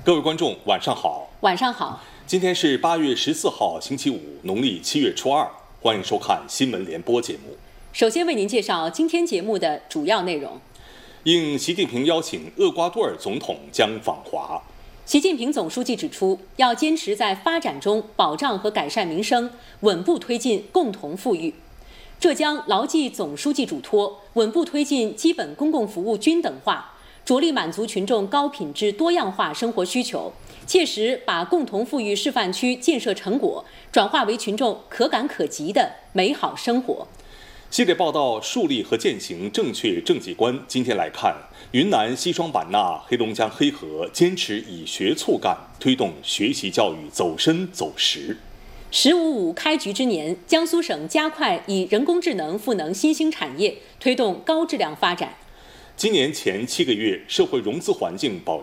各位观众，晚上好。 晚上好。 今天是8月14号，星期五，农历7月初2。欢迎收看新闻联播节目。 首先为您介绍今天节目的主要内容。 应习近平邀请，厄瓜多尔总统将访华。 习近平总书记指出，要坚持在发展中保障和改善民生，稳步推进共同富裕。浙江牢记总书记嘱托，稳步推进基本公共服务均等化，着力满足群众高品质多样化生活需求，切实把共同富裕示范区建设成果转化为群众可感可及的美好生活。 系列报道树立和践行正确政绩观。今天来看，云南西双版纳、黑龙江黑河坚持以学促干，推动学习教育走深走实。 “15+5”开局之年，江苏省加快以人工智能赋能新兴产业，推动高质量发展。 今年前7个月，社会融资环境保